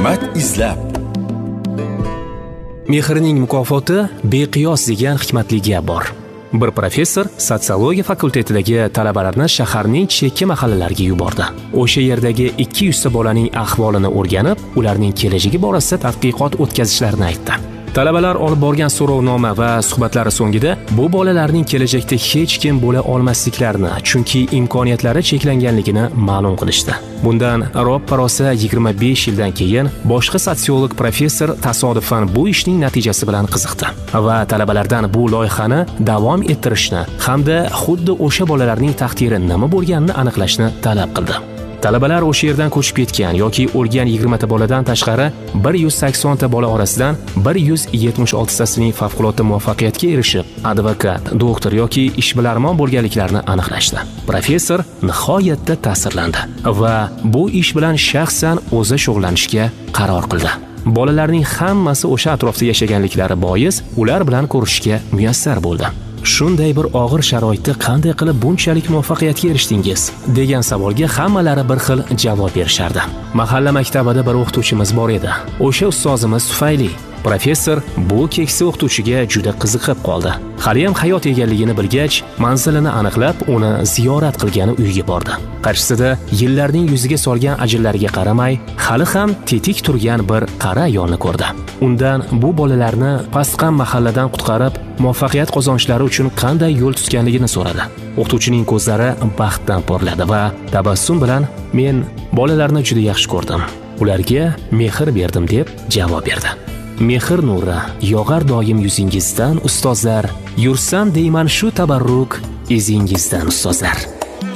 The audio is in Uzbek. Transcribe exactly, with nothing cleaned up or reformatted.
hikmat izlab. Mehrning mukofoti beqiyos degan hikmatli gap bor. Bir professor sotsiologiya fakultetidagi talabalarni shaharning chekka mahallalariga yubordi. O'sha yerdagi ikki yuz ta bolaning ahvolini o'rganib, ularning kelajagi borasida tadqiqot o'tkazishlarini aytdi. Talabalar olib borgan so'rovnoma va suhbatlari so'ngida bu bolalarning kelajakda hech kim bo'la olmasliklarini, chunki imkoniyatlari cheklanganligini ma'lum qilishdi. Bundan roppa-rosa yigirma besh yildan keyin boshqa sotsiolog professor tasodifan bu ishning natijasi bilan qiziqdi va talabalardan bu loyihani davom ettirishni hamda xuddi o'sha bolalarning taqdiri nima bo'lganini aniqlashni talab qildi. Talabalar o'sha yerdan ko'chib ketgan yoki o'lgan yigirma ta boladan tashqari bir yuz sakson ta bola orasidan bir yuz yetmish olti tasining favqulodda muvaffaqiyatga erishib, advokat, doktor yoki ishbilarmon bo'lganliklarini aniqlashdi. Professor nihoyatda ta'sirlandi va bu ish bilan shaxsan o'zi shug'ullanishga qaror qildi. Bolalarning hammasi o'sha atrofda yashaganliklari bois ular bilan ko'rishishga muyassar bo'ldi. Shunday bir og'ir sharoitda qanday qilib bunchalik muvaffaqiyatga erishdingiz degan savolga hammalari bir xil javob berishardi. Mahalla maktabida bir o'qituvchimiz bor edi. O'sha ustozimiz tufayli professor bu keksa o'qituvchiga juda qiziqib qoldi. Hali ham hayot egalligini bilgach, manzilini aniqlab, uni ziyorat qilgani uyga bordi. Qarshisida yillarning yuziga solgan ajinlariga qaramay, hali ham tetik turgan bir qari ayolni ko'rdi. Undan bu bolalarni pastqam mahalladan qutqarib, muvaffaqiyat qozonishlari uchun qanday yo'l tutganligini so'radi. O'qituvchining ko'zlari baxtdan porladi va tabassum bilan "Men bolalarni juda yaxshi ko'rdim. Ularga mehr berdim" deb javob berdi. Mehr nuri yog'ar doim yuzingizdan ustozlar, yursam deyman shu tabarruk izingizdan ustozlar.